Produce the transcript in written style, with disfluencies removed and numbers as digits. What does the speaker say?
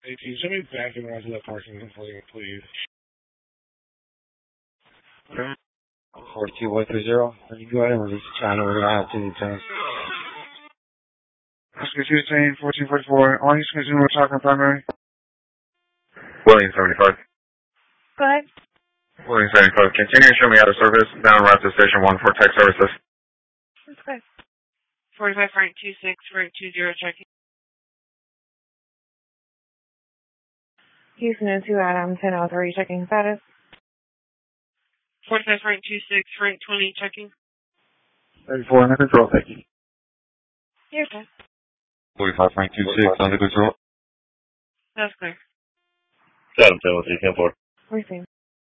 Hey, can you send me back and watch that parking for you, please? 42130. You go ahead and release the channel. We're going to have to return. Oscar 2 1444. All you guys we're talking primary? William 75. Go ahead. William 75. Continue to show me out of service. Down route to station 1 for tech services. That's good. 45 Frank 26 Frank 20 checking. Houston 2 Adam 1003 checking status. 45 Frank 26 Frank 20 checking. 34 under control, thank you. You're good. 45 Frank 26 under control. That's clear. Adam 10 10 4. Received.